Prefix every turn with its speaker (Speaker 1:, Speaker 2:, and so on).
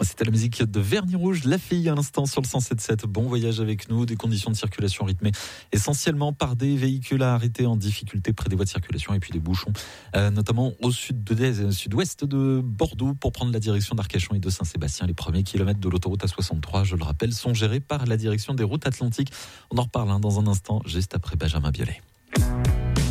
Speaker 1: C'était la musique de Vernis Rouge, La Fille à l'instant sur le 107.7. Bon voyage avec nous, des conditions de circulation rythmées essentiellement par des véhicules arrêtés en difficulté près des voies de circulation et puis des bouchons, notamment au sud-ouest de Bordeaux pour prendre la direction d'Arcachon et de Saint-Sébastien. Les premiers kilomètres de l'autoroute A63, je le rappelle, sont gérés par la direction des routes atlantiques. On en reparle dans un instant, juste après Benjamin Biolay.